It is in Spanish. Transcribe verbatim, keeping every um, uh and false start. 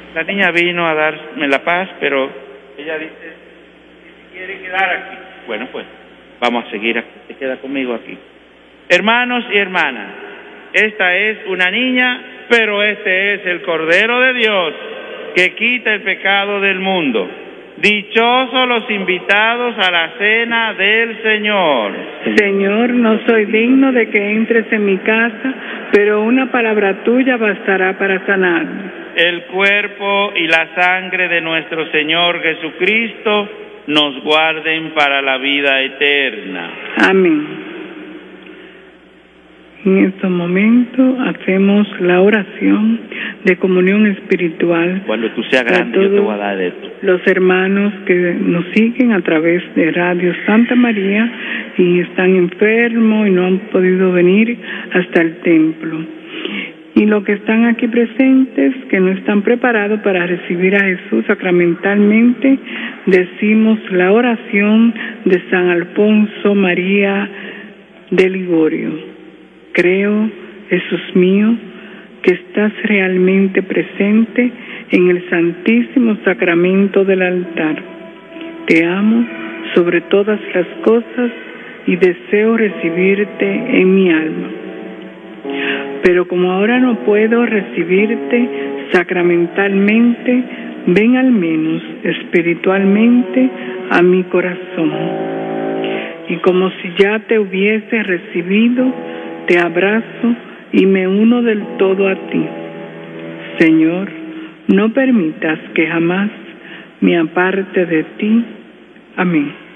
La niña vino a darme la paz, pero ella dice que si quiere quedar aquí. Bueno, pues vamos a seguir aquí. Se queda conmigo aquí. Hermanos y hermanas, esta es una niña, pero este es el Cordero de Dios que quita el pecado del mundo. Dichosos los invitados a la cena del Señor. Señor, no soy digno de que entres en mi casa, pero una palabra tuya bastará para sanarme. El cuerpo y la sangre de nuestro Señor Jesucristo nos guarden para la vida eterna. Amén. En estos momentos hacemos la oración de comunión espiritual. Cuando tú seas grande, yo te voy a dar esto. Los hermanos que nos siguen a través de Radio Santa María y están enfermos y no han podido venir hasta el templo. Y los que están aquí presentes, que no están preparados para recibir a Jesús sacramentalmente, decimos la oración de San Alfonso María de Ligorio. Creo, Jesús mío, que estás realmente presente en el Santísimo Sacramento del altar. Te amo sobre todas las cosas y deseo recibirte en mi alma. Pero como ahora no puedo recibirte sacramentalmente, ven al menos espiritualmente a mi corazón. Y como si ya te hubiese recibido, te abrazo y me uno del todo a ti. Señor, no permitas que jamás me aparte de ti. Amén.